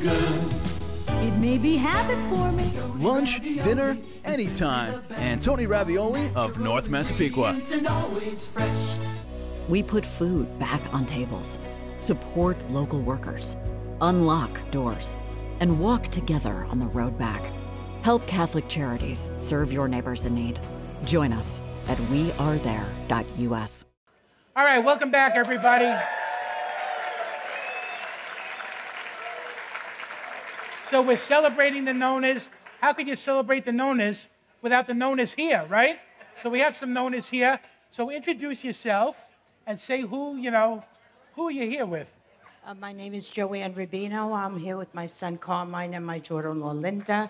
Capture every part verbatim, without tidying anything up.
good. It may be habit forming. Lunch, dinner, anytime. Antoni Ravioli of North Massapequa. And always fresh. We put food back on tables, support local workers, unlock doors, and walk together on the road back. Help Catholic Charities serve your neighbors in need. Join us at we are there dot U S. All right, welcome back, everybody. So we're celebrating the Nonas. How could you celebrate the Nonas without the Nonas here, right? So we have some Nonas here. So introduce yourselves and say who, you know, who are you here with? Uh, my name is Joanne Rubino. I'm here with my son Carmine and my daughter-in-law Linda.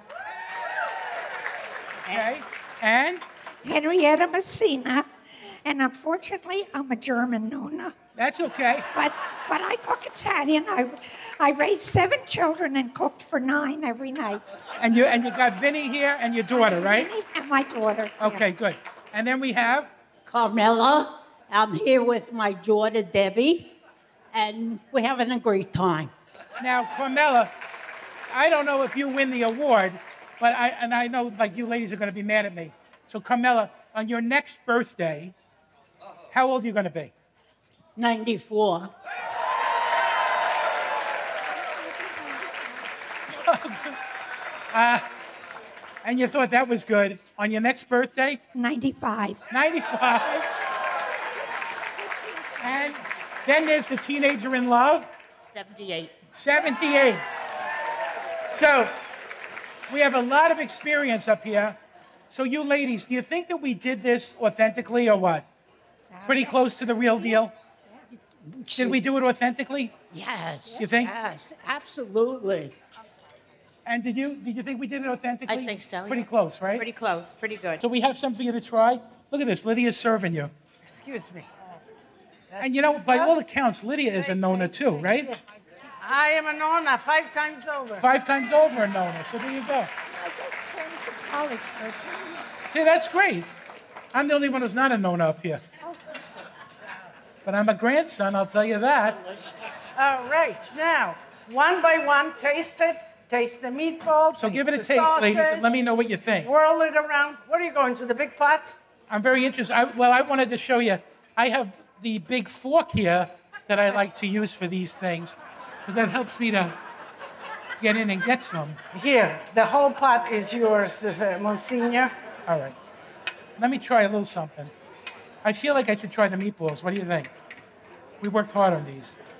Okay, and? Henrietta Messina, and unfortunately, I'm a German Nona. That's okay. But but I cook Italian. I I raised seven children and cooked for nine every night. And you and you got Vinny here and your daughter, right? Vinny and my daughter. Okay, yeah. good. And then we have? Carmela. I'm here with my daughter Debbie, and we're having a great time. Now, Carmela, I don't know if you win the award, but I and I know like you ladies are going to be mad at me. So, Carmela, on your next birthday, how old are you going to be? ninety-four. uh, and you thought that was good. On your next birthday? ninety-five. ninety-five. And then there's the teenager in love? seventy-eight. seventy-eight. So, we have a lot of experience up here. So you ladies, do you think that we did this authentically or what? Pretty close to the real deal? Did we do it authentically? Yes. You think? Yes, absolutely. And did you did you think we did it authentically? I think so. Pretty yeah. close, right? Pretty close. Pretty good. So we have something for you to try. Look at this. Lydia's serving you. Excuse me. And you know, by all accounts, Lydia is a Nona too, right? I am a Nona five times over. Five times over a Nona. So there you go. I just went to college for Italian. See, that's great. I'm the only one who's not a Nona up here. But I'm a grandson, I'll tell you that. All right. Now, one by one, taste it. Taste the meatball. So taste give it a the taste, sausage, ladies, and let me know what you think. Whirl it around. What are you going to, the big pot? I'm very interested. I, well, I wanted to show you. I have the big fork here that I like to use for these things, because that helps me to get in and get some. Here, the whole pot is yours, uh, Monsignor. All right. Let me try a little something. I feel like I should try the meatballs. What do you think? We worked hard on these.